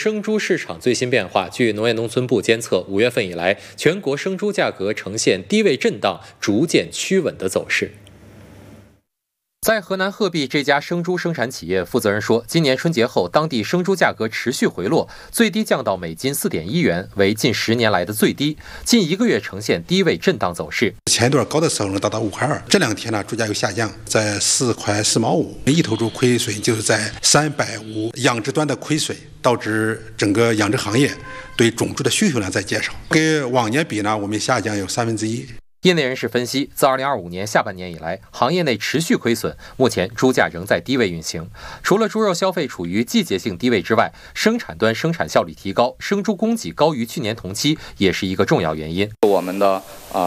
生猪市场最新变化，据农业农村部监测，5月份以来，全国生猪价格呈现低位震荡、逐渐趋稳的走势。在河南鹤壁这家生猪生产企业负责人说，今年春节后，当地生猪价格持续回落，最低降到每斤4.1元，为近10年来的最低。近1个月呈现低位震荡走势。 前一段高的时候能达到5块2，这2天呢，猪价又下降，在4块4毛5。一头猪亏损就是在350，养殖端的亏损导致整个养殖行业对种猪的需求量在减少，跟往年比呢，我们下降有1/3。 业内人士分析，自2025年下半年以来，行业内持续亏损，目前猪价仍在低位运行。除了猪肉消费处于季节性低位之外，生产端生产效率提高，生猪供给高于去年同期，也是一个重要原因。 我们的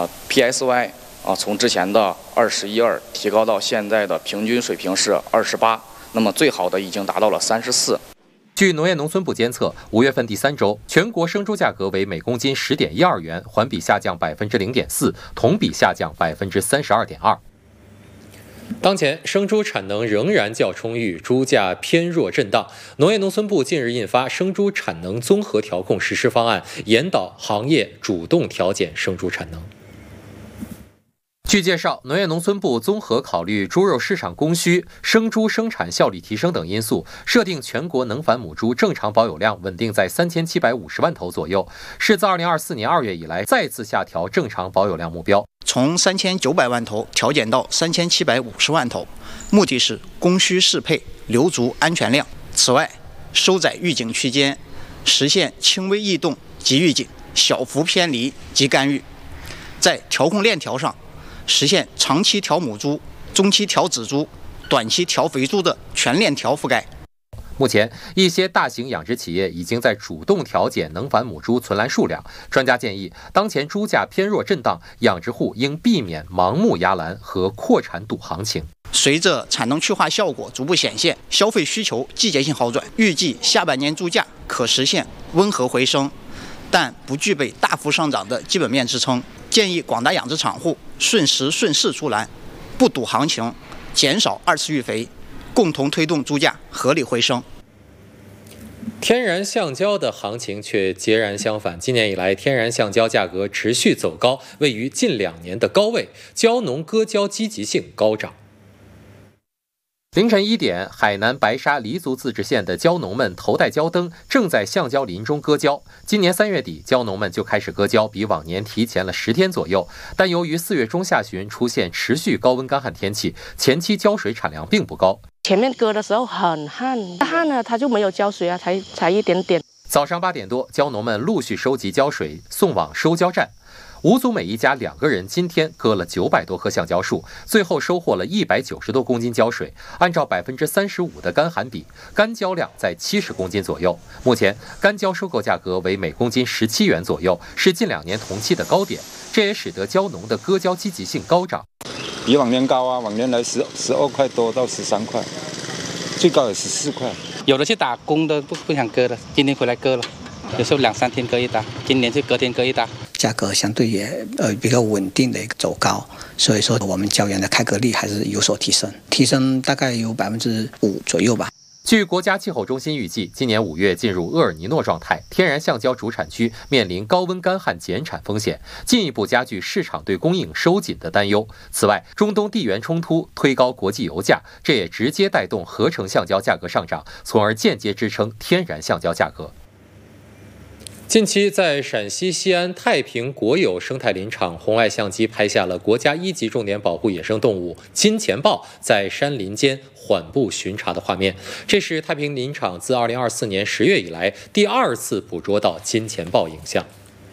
PSY 从之前的21.2提高到现在的平均水平是28，那么最好的已经达到了34。 据农业农村部监测，5月份第3周，全国生猪价格为每公斤10.12元，环比下降0.4%，同比下降32.2%。当前生猪产能仍然较充裕，猪价偏弱震荡。农业农村部近日印发生猪产能综合调控实施方案，引导行业主动调减生猪产能。据介绍，农业农村部综合考虑猪肉市场供需、生猪生产效率提升等因素，设定全国能繁母猪正常保有量稳定在3750万头左右，是自2024年2月以来再次下调正常保有量目标， 从3900万头调减到3750万头，目的是供需适配，留足安全量。此外，收窄预警区间，实现轻微异动即预警，小幅偏离即干预。在调控链条上，实现长期调母猪、中期调仔猪、短期调肥猪的全链条覆盖。 目前，一些大型养殖企业已经在主动调减能繁母猪存栏数量。专家建议，当前猪价偏弱震荡，养殖户应避免盲目压栏和扩产赌行情。 随着产能去化效果逐步显现，消费需求季节性好转，预计下半年猪价可实现温和回升，但不具备大幅上涨的基本面支撑。建议广大养殖场户顺时顺势出栏，不赌行情，减少2次育肥，共同推动猪价合理回升。 天然橡胶的行情却截然相反，今年以来，天然橡胶价格持续走高，位于近2年的高位，胶农割胶积极性高涨。凌晨1点，海南白沙黎族自治县的胶农们头戴胶灯，正在橡胶林中割胶。今年3月底，胶农们就开始割胶，比往年提前了10天左右。但由于4月中下旬出现持续高温干旱天气，前期胶水产量并不高。 前面割的时候很旱呢，它就没有胶水啊，才一点点。 早上8点多，胶农们陆续收集胶水，送往收胶站。吴族美一家2个人今天割了900多棵橡胶树，最后收获了190多公斤胶水。按照35%的干旱比，干胶量在70公斤左右。目前干胶收购价格为每公斤17元左右，是近2年同期的高点。这也使得胶农的割胶积极性高涨， 比往年高啊，往年来12块多到13块，最高也14块。 有的去打工的不想割了，今天回来割了，有时候2、3天割一打，今年就隔天割一打。 价格相对也比较稳定的一个走高，所以说我们胶原的开割率还是有所提升大概有5%左右吧。 据国家气候中心预计，今年5月进入厄尔尼诺状态，天然橡胶主产区面临高温干旱减产风险，进一步加剧市场对供应收紧的担忧。此外，中东地缘冲突推高国际油价，这也直接带动合成橡胶价格上涨，从而间接支撑天然橡胶价格。近期，在陕西西安太平国有生态林场，红外相机拍下了国家1级重点保护野生动物金钱豹在山林间缓步巡查的画面。这是太平林场自2024年10月以来第2次捕捉到金钱豹影像。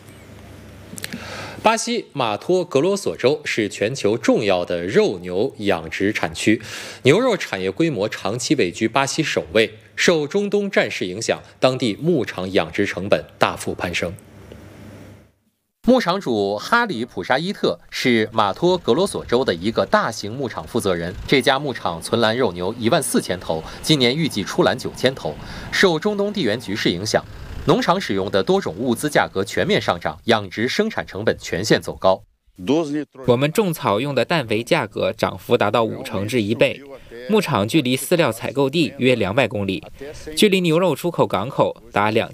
巴西马托格罗索州是全球重要的肉牛养殖产区，牛肉产业规模长期位居巴西首位。受中东战事影响，当地牧场养殖成本大幅攀升。牧场主哈里普沙伊特是马托格罗索州的一个大型牧场负责人。这家牧场存栏肉牛14000头，今年预计出栏9000头。受中东地缘局势影响，农场使用的多种物资价格全面上涨，养殖生产成本全线走高。 我们种草用的氮肥价格涨幅达到50%至1倍。牧场距离饲料采购地约200公里，距离牛肉出口港口达2000